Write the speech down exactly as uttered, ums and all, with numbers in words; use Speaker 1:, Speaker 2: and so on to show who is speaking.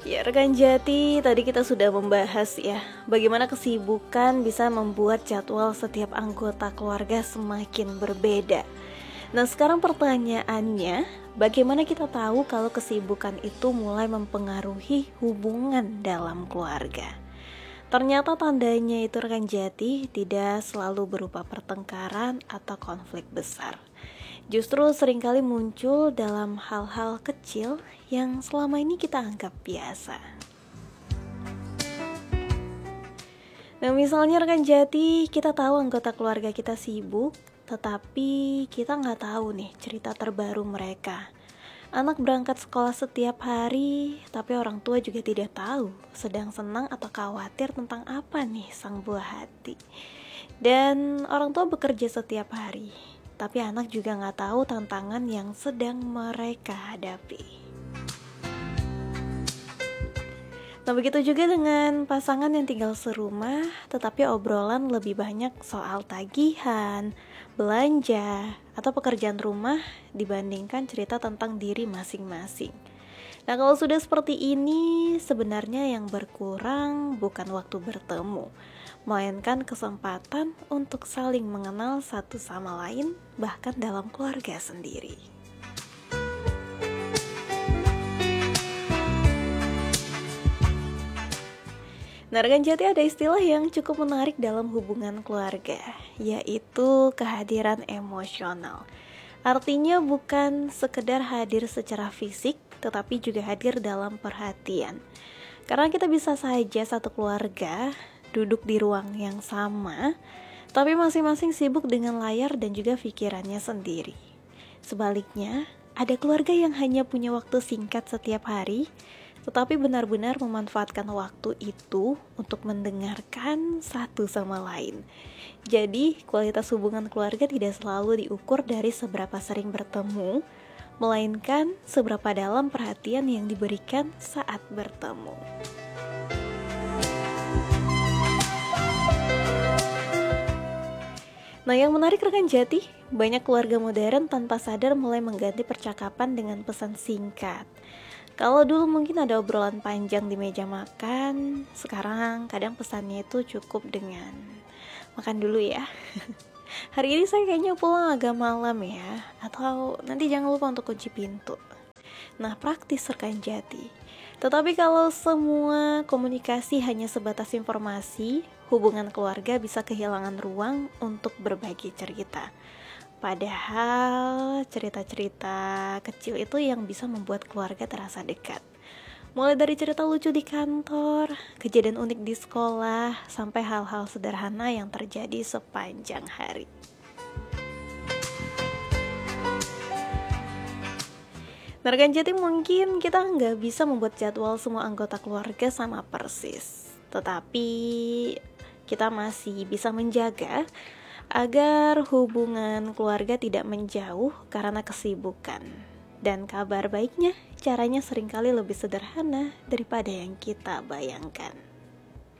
Speaker 1: Ya, rekan Jati, tadi kita sudah membahas ya, bagaimana kesibukan bisa membuat jadwal setiap anggota keluarga semakin berbeda. Nah, sekarang pertanyaannya, bagaimana kita tahu kalau kesibukan itu mulai mempengaruhi hubungan dalam keluarga? Ternyata tandanya itu rekan Jati tidak selalu berupa pertengkaran atau konflik besar. Justru seringkali muncul dalam hal-hal kecil yang selama ini kita anggap biasa. Nah, misalnya rekan Jati, kita tahu anggota keluarga kita sibuk, tetapi kita nggak tahu nih cerita terbaru mereka. Anak berangkat sekolah setiap hari, tapi orang tua juga tidak tahu sedang senang atau khawatir tentang apa nih sang buah hati. Dan orang tua bekerja setiap hari, tapi anak juga nggak tahu tantangan yang sedang mereka hadapi. Nah, begitu juga dengan pasangan yang tinggal serumah, tetapi obrolan lebih banyak soal tagihan, belanja, atau pekerjaan rumah dibandingkan cerita tentang diri masing-masing. Nah, kalau sudah seperti ini, sebenarnya yang berkurang bukan waktu bertemu, melainkan kesempatan untuk saling mengenal satu sama lain, bahkan dalam keluarga sendiri. Nah, rekan Jati, ada istilah yang cukup menarik dalam hubungan keluarga, yaitu kehadiran emosional. Artinya bukan sekedar hadir secara fisik, tetapi juga hadir dalam perhatian. Karena kita bisa saja satu keluarga duduk di ruang yang sama, tapi masing-masing sibuk dengan layar dan juga pikirannya sendiri. Sebaliknya, ada keluarga yang hanya punya waktu singkat setiap hari, tetapi benar-benar memanfaatkan waktu itu untuk mendengarkan satu sama lain. Jadi, kualitas hubungan keluarga tidak selalu diukur dari seberapa sering bertemu, melainkan seberapa dalam perhatian yang diberikan saat bertemu. Nah, yang menarik rekan Jati, banyak keluarga modern tanpa sadar mulai mengganti percakapan dengan pesan singkat. Kalau dulu mungkin ada obrolan panjang di meja makan, sekarang kadang pesannya itu cukup dengan makan dulu ya. Hari ini saya kayaknya pulang agak malam ya, atau nanti jangan lupa untuk kunci pintu. Nah, praktis rekan Jati. Tetapi kalau semua komunikasi hanya sebatas informasi, hubungan keluarga bisa kehilangan ruang untuk berbagi cerita. Padahal cerita-cerita kecil itu yang bisa membuat keluarga terasa dekat. Mulai dari cerita lucu di kantor, kejadian unik di sekolah, sampai hal-hal sederhana yang terjadi sepanjang hari. Nah, rekan Jati, mungkin kita nggak bisa membuat jadwal semua anggota keluarga sama persis, tetapi kita masih bisa menjaga agar hubungan keluarga tidak menjauh karena kesibukan. Dan kabar baiknya, caranya seringkali lebih sederhana daripada yang kita bayangkan.